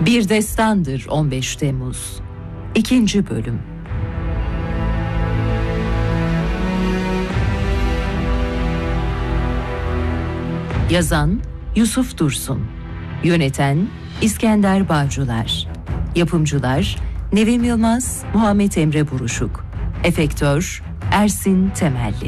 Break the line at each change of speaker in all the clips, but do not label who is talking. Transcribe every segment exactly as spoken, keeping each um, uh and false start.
Bir Destandır on beş Temmuz İkinci Bölüm. Yazan Yusuf Dursun, yöneten İskender Bağcılar, yapımcılar Nevim Yılmaz, Muhammed Emre Buruşuk, efektör Ersin Temelli.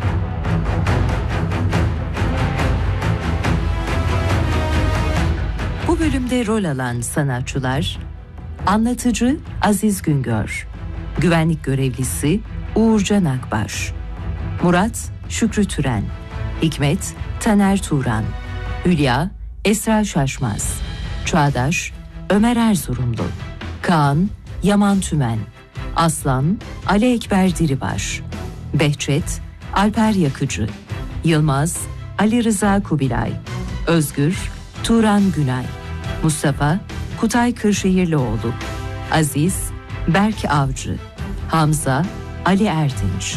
Bu bölümde rol alan sanatçılar: anlatıcı Aziz Güngör, güvenlik görevlisi Uğurcan Akbaş, Murat Şükrü Türen, Hikmet Taner Turan, Hülya Esra Şaşmaz, Çağdaş Ömer Erzurumlu, Kaan Yaman Tümen, Aslan Ali Ekber Diribaş, Behçet Alper Yakıcı, Yılmaz Ali Rıza Kubilay, Özgür Turan Günay, Mustafa Kutay Kırşehirlioğlu, Aziz Berk Avcı, Hamza Ali Erdinç.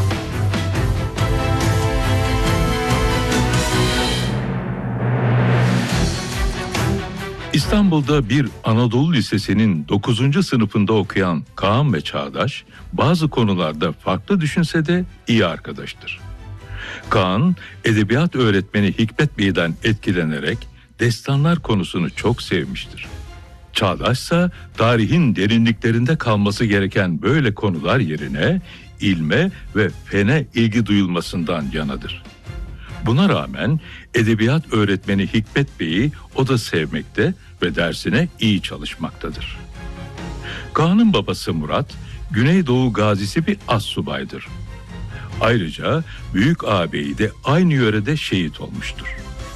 İstanbul'da bir Anadolu Lisesi'nin dokuzuncu sınıfında okuyan Kaan ve Çağdaş bazı konularda farklı düşünse de iyi arkadaştır. Kaan, edebiyat öğretmeni Hikmet Bey'den etkilenerek destanlar konusunu çok sevmiştir. Çağdaş ise tarihin derinliklerinde kalması gereken böyle konular yerine ilme ve fene ilgi duyulmasından yanadır. Buna rağmen edebiyat öğretmeni Hikmet Bey'i o da sevmekte ve dersine iyi çalışmaktadır. Kaan'ın babası Murat, Güneydoğu gazisi bir astsubaydır. Ayrıca büyük ağabeyi de aynı yörede şehit olmuştur.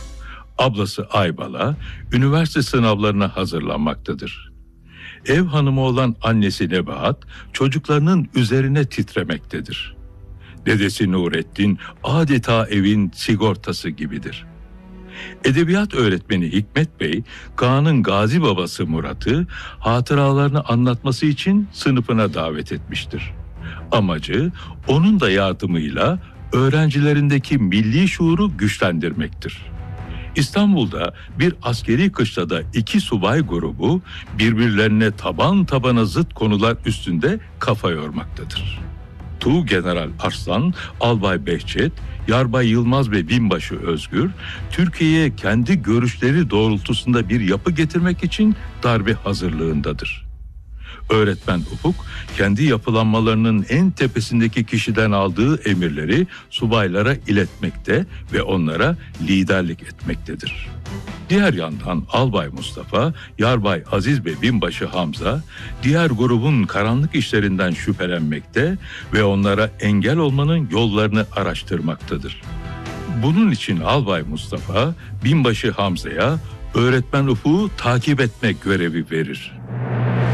Ablası Aybala, üniversite sınavlarına hazırlanmaktadır. Ev hanımı olan annesi Nebahat, çocuklarının üzerine titremektedir. Dedesi Nurettin adeta evin sigortası gibidir. Edebiyat öğretmeni Hikmet Bey, Kaan'ın gazi babası Murat'ı hatıralarını anlatması için sınıfına davet etmiştir. Amacı onun da yardımıyla öğrencilerindeki milli şuuru güçlendirmektir. İstanbul'da bir askeri kışlada iki subay grubu birbirlerine taban tabana zıt konular üstünde kafa yormaktadır. Tuğgeneral Arslan, Albay Behçet, Yarbay Yılmaz ve Binbaşı Özgür, Türkiye'ye kendi görüşleri doğrultusunda bir yapı getirmek için darbe hazırlığındadır. Öğretmen Ufuk, kendi yapılanmalarının en tepesindeki kişiden aldığı emirleri subaylara iletmekte ve onlara liderlik etmektedir. Diğer yandan Albay Mustafa, Yarbay Aziz ve Binbaşı Hamza, diğer grubun karanlık işlerinden şüphelenmekte ve onlara engel olmanın yollarını araştırmaktadır. Bunun için Albay Mustafa, Binbaşı Hamza'ya öğretmen Ufuk'u takip etmek görevi verir.